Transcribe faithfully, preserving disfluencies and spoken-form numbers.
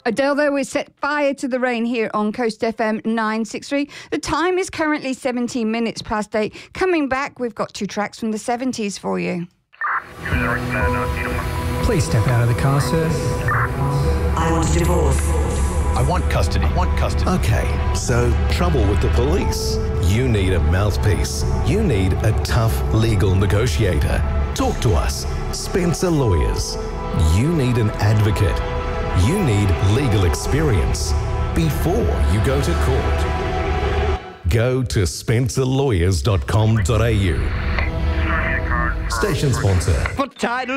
Adele, though, is set fire to the rain here on Coast F M nine sixty-three. The time is currently seventeen minutes past eight. Coming back, we've got two tracks from the seventies for you. Please step out of the car, sir. I want a divorce. I want custody. I want custody. Okay, so trouble with the police. You need a mouthpiece. You need a tough legal negotiator. Talk to us. Spencer Lawyers. You need an advocate. You need legal experience before you go to court. Go to spencer lawyers dot com dot a u. Station sponsor. Put title.